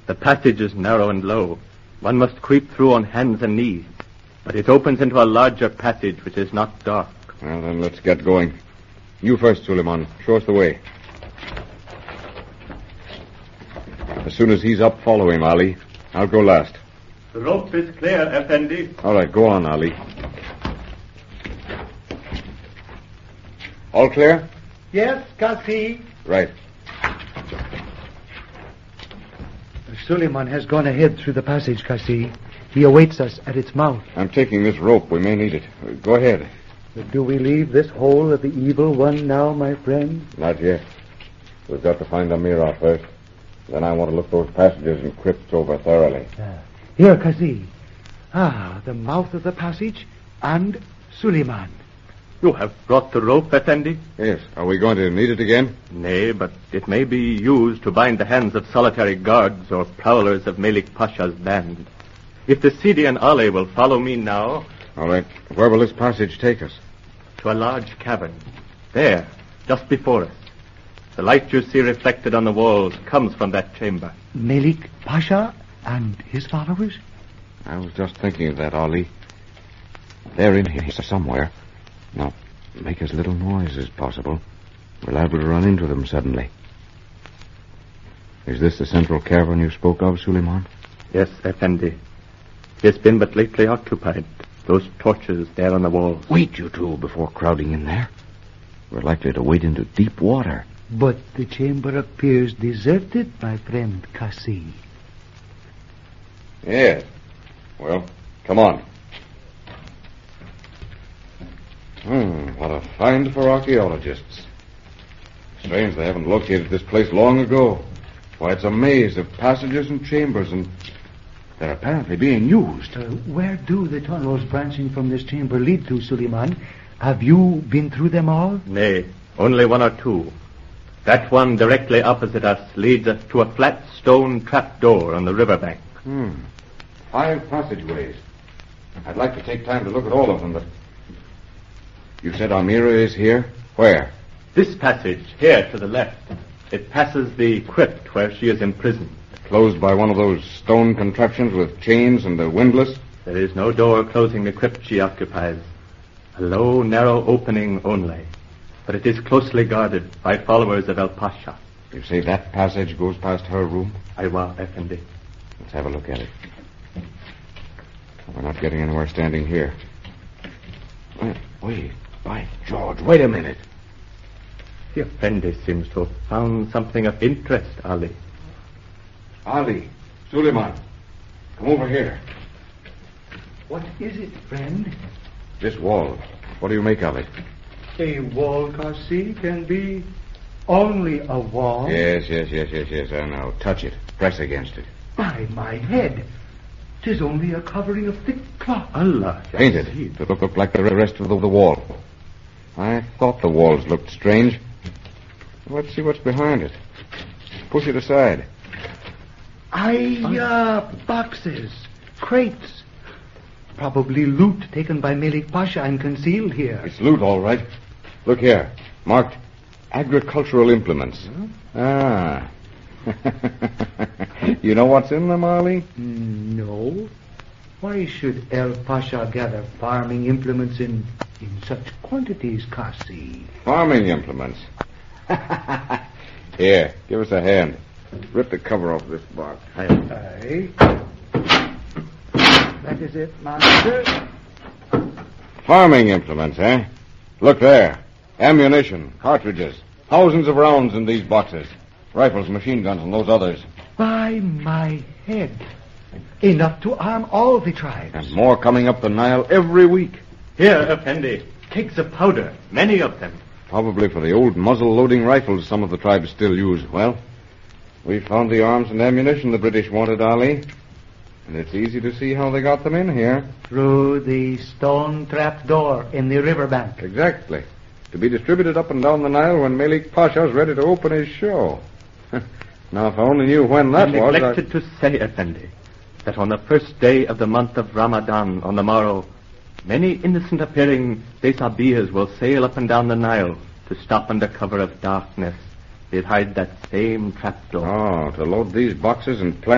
The passage is narrow and low. One must creep through on hands and knees. But it opens into a larger passage which is not dark. Well, then let's get going. You first, Suleiman. Show us the way. As soon as he's up, follow him, Ali. I'll go last. The rope is clear, Effendi. All right, go on, Ali. All clear? Yes, Kasi. Right. Suleiman has gone ahead through the passage, Kasi. He awaits us at its mouth. I'm taking this rope. We may need it. Go ahead. But do we leave this hole of the evil one now, my friend? Not yet. We've got to find Amira first. Then I want to look those passages and crypts over thoroughly. Here, Kasi. The mouth of the passage and Suleiman. You have brought the rope, Effendi? Yes. Are we going to need it again? Nay, but it may be used to bind the hands of solitary guards or prowlers of Malik Pasha's band. If the Sidi and Ali will follow me now... All right. Where will this passage take us? To a large cavern. There, just before us. The light you see reflected on the walls comes from that chamber. Malik Pasha and his followers? I was just thinking of that, Ali. They're in here somewhere. Now, make as little noise as possible. We're liable to run into them suddenly. Is this the central cavern you spoke of, Suleiman? Yes, Effendi. It has been but lately occupied. Those torches there on the walls. Wait, you two, before crowding in there. We're likely to wade into deep water. But the chamber appears deserted, my friend Kasi. Yes. Well, come on. What a find for archaeologists. Strange they haven't located this place long ago. Why, it's a maze of passages and chambers, and they're apparently being used. Where do the tunnels branching from this chamber lead to, Suleiman? Have you been through them all? Nay, only one or two. That one directly opposite us leads us to a flat stone trapdoor on the riverbank. 5 passageways. I'd like to take time to look at all of them, but... You said Amira is here? Where? This passage, here to the left. It passes the crypt where she is imprisoned. Closed by one of those stone contraptions with chains and a windlass? There is no door closing the crypt she occupies. A low, narrow opening only. But it is closely guarded by followers of El Pasha. You say that passage goes past her room? Aywa, Effendi. Let's have a look at it. We're not getting anywhere standing here. Wait. By George, wait a minute. The Effendi seems to have found something of interest, Ali. Ali, Suleiman, come over here. What is it, friend? This wall. What do you make of it? A wall, Kasi, can be only a wall. Yes. I know. Touch it. Press against it. By my head. 'Tis only a covering of thick cloth. Allah. Painted to look like the rest of the wall. I thought the walls looked strange. Let's see what's behind it. Push it aside. Boxes. Crates. Probably loot taken by Malik Pasha and concealed here. It's loot, all right. Look here. Marked agricultural implements. Huh? You know what's in them, Ali? No. Why should El Pasha gather farming implements in such quantities, Kasi? Farming implements. Here, give us a hand. Rip the cover off this box. Aye. That is it, master. Farming implements, eh? Look there. Ammunition, cartridges, thousands of rounds in these boxes. Rifles, machine guns, and those others. By my head. Enough to arm all the tribes. And more coming up the Nile every week. Here, Effendi. Kegs of powder. Many of them. Probably for the old muzzle-loading rifles some of the tribes still use. Well, we found the arms and ammunition the British wanted, Ali. And it's easy to see how they got them in here. Through the stone trap door in the riverbank. Exactly. To be distributed up and down the Nile when Malik Pasha's ready to open his show. Now, if I only knew when that was... I neglected to say, Effendi, that on the first day of the month of Ramadan, on the morrow, many innocent-appearing Desabiyas will sail up and down the Nile to stop under cover of darkness behind that same trapdoor. Oh, to load these boxes and plant